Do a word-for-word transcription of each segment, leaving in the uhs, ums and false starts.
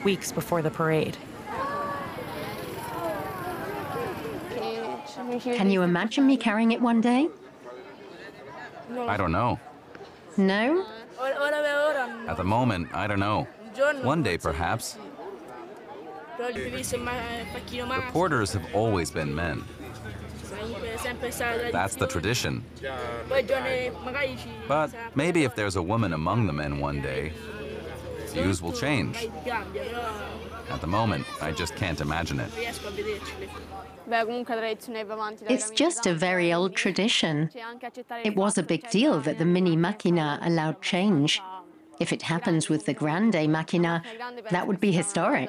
weeks before the parade. Can you imagine me carrying it one day? I don't know. No? At the moment, I don't know. One day, perhaps. The porters have always been men. That's the tradition. But maybe if there's a woman among the men one day, views will change. At the moment, I just can't imagine it. It's just a very old tradition. It was a big deal that the mini macchina allowed change. If it happens with the grande macchina, that would be historic.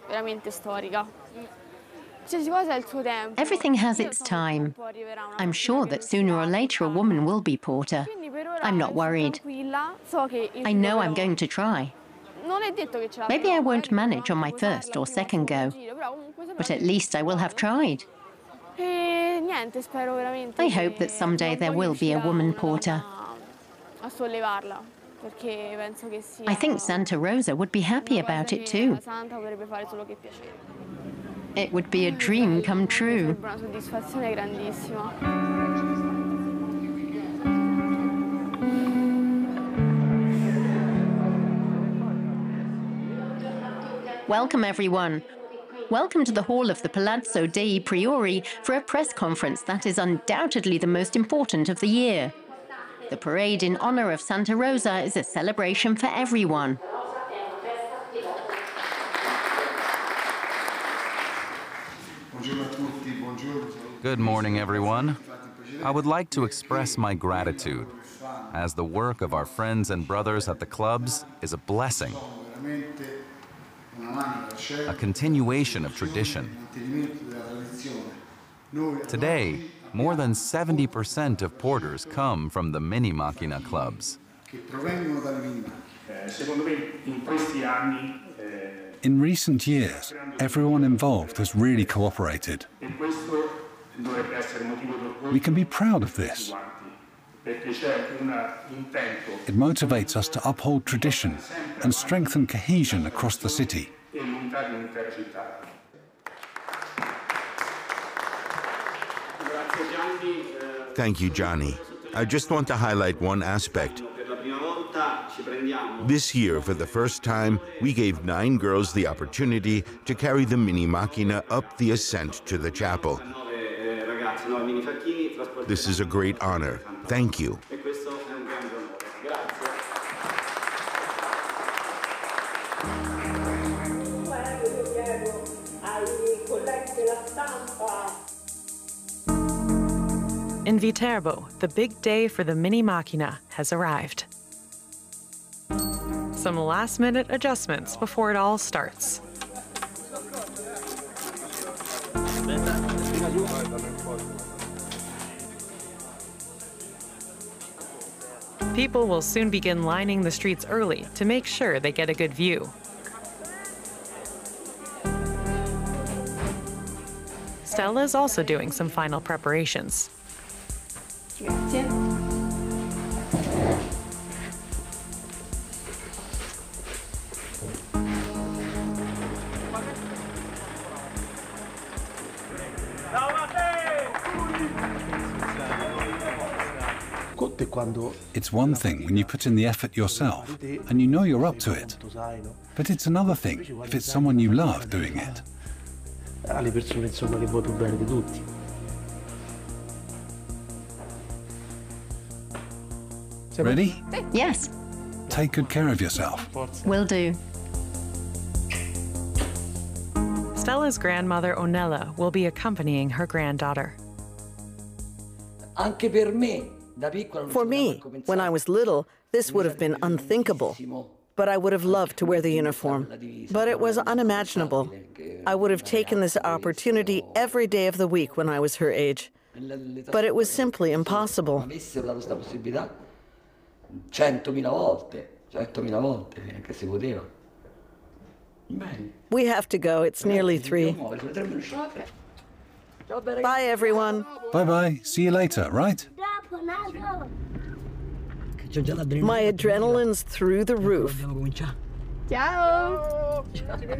Everything has its time. I'm sure that sooner or later a woman will be porter. I'm not worried. I know I'm going to try. Maybe I won't manage on my first or second go, but at least I will have tried. I hope that someday there will be a woman porter. I think Santa Rosa would be happy about it too. It would be a dream come true. Welcome, everyone. Welcome to the hall of the Palazzo dei Priori for a press conference that is undoubtedly the most important of the year. The parade in honor of Santa Rosa is a celebration for everyone. Good morning, everyone. I would like to express my gratitude, as the work of our friends and brothers at the clubs is a blessing, a continuation of tradition. Today, more than seventy percent of porters come from the mini macchina clubs. In recent years, everyone involved has really cooperated. We can be proud of this. It motivates us to uphold tradition and strengthen cohesion across the city. Thank you, Gianni. I just want to highlight one aspect. This year, for the first time, we gave nine girls the opportunity to carry the mini macchina up the ascent to the chapel. This is a great honor. Thank you. In Viterbo, the big day for the mini macchina has arrived. Some last-minute adjustments before it all starts. People will soon begin lining the streets early to make sure they get a good view. Stella is also doing some final preparations. It's one thing when you put in the effort yourself and you know you're up to it, but it's another thing if it's someone you love doing it. Ready? Yes. Take good care of yourself. Will do. Stella's grandmother, Onella, will be accompanying her granddaughter. For me, when I was little, this would have been unthinkable. But I would have loved to wear the uniform. But it was unimaginable. I would have taken this opportunity every day of the week when I was her age. But it was simply impossible. We have to go. It's nearly three. Bye, everyone. Bye-bye. See you later, right? My adrenaline's through the roof. Ciao!